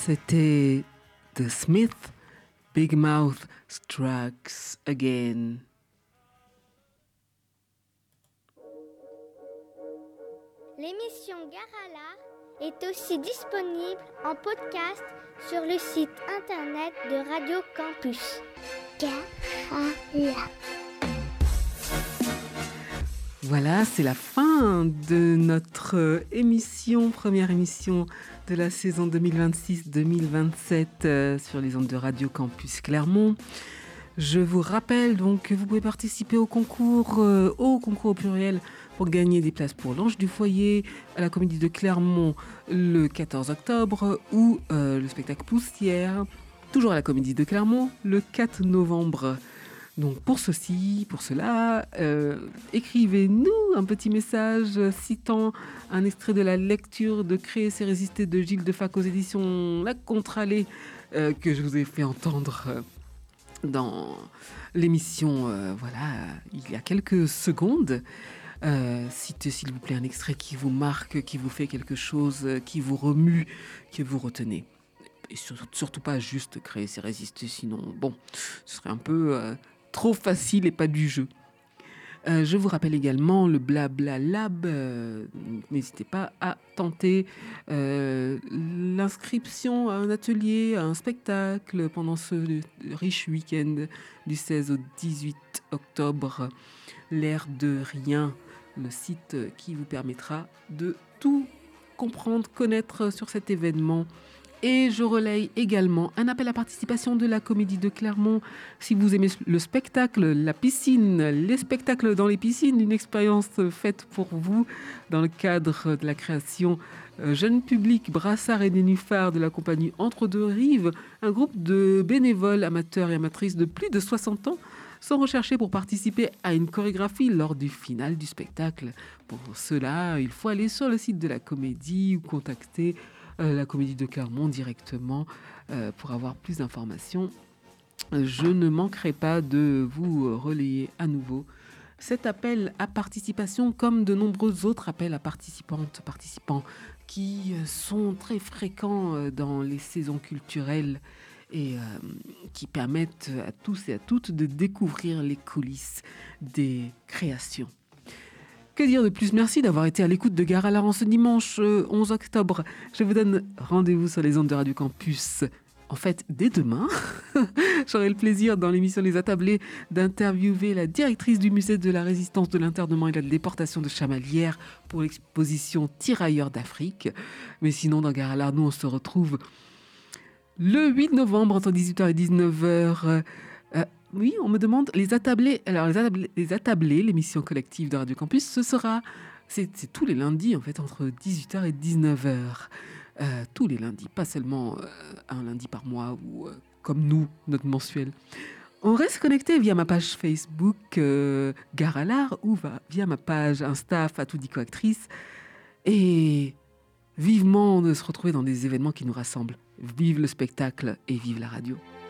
C'était The Smith, Big Mouth Strikes Again. L'émission Gare à l'art est aussi disponible en podcast sur le site internet de Radio Campus. Gare à l'art. Voilà, c'est la fin de notre première émission de la saison 2026-2027 sur les ondes de Radio Campus Clermont. Je vous rappelle donc que vous pouvez participer au concours au pluriel pour gagner des places pour l'Ange du Foyer à la Comédie de Clermont le 14 octobre ou le spectacle Poussière, toujours à la Comédie de Clermont, le 4 novembre. Donc pour cela, écrivez-nous un petit message citant un extrait de la lecture de Créer, c'est résister de Gilles Defac aux éditions La Contralée que je vous ai fait entendre dans l'émission il y a quelques secondes. Citez s'il vous plaît un extrait qui vous marque, qui vous fait quelque chose, qui vous remue, que vous retenez. Et surtout pas juste Créer, c'est résister, sinon ce serait un peu trop facile et pas du jeu. Je vous rappelle également le Blabla Lab. N'hésitez pas à tenter l'inscription à un atelier, à un spectacle pendant ce riche week-end du 16 au 18 octobre. L'air de rien, le site qui vous permettra de tout comprendre, connaître sur cet événement. Et je relaye également un appel à participation de la Comédie de Clermont. Si vous aimez le spectacle, la piscine, les spectacles dans les piscines, une expérience faite pour vous dans le cadre de la création Jeune Public, Brassard et Nénuphar de la compagnie Entre Deux Rives, un groupe de bénévoles, amateurs et amatrices de plus de 60 ans sont recherchés pour participer à une chorégraphie lors du final du spectacle. Pour cela, il faut aller sur le site de la Comédie ou contacter la Comédie de Clermont directement pour avoir plus d'informations. Je ne manquerai pas de vous relayer à nouveau cet appel à participation comme de nombreux autres appels à participants qui sont très fréquents dans les saisons culturelles et qui permettent à tous et à toutes de découvrir les coulisses des créations. Que dire de plus ? Merci d'avoir été à l'écoute de Gare à l'art en ce dimanche 11 octobre. Je vous donne rendez-vous sur les ondes de Radio Campus. En fait, dès demain, j'aurai le plaisir dans l'émission Les Attablés d'interviewer la directrice du musée de la résistance, de l'internement et de la déportation de Chamalières pour l'exposition Tirailleurs d'Afrique. Mais sinon, dans Gare à l'art, nous, on se retrouve le 8 novembre entre 18h et 19h. Oui, on me demande les attablés. Alors, les attablés, l'émission collective de Radio Campus, c'est tous les lundis, en fait, entre 18h et 19h. Tous les lundis, pas seulement un lundi par mois ou comme nous, notre mensuel. On reste connecté via ma page Facebook Gare à l'art ou via ma page Insta Fatou Diko Actrice. Et vivement de se retrouver dans des événements qui nous rassemblent. Vive le spectacle et vive la radio.